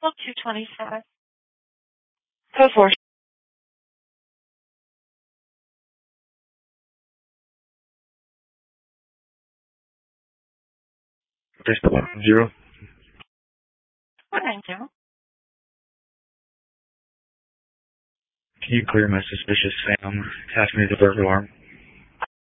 Level 227. Code 4. Crystal 0. 190. Can you clear my suspicious Sam? Attach me to the burglar alarm.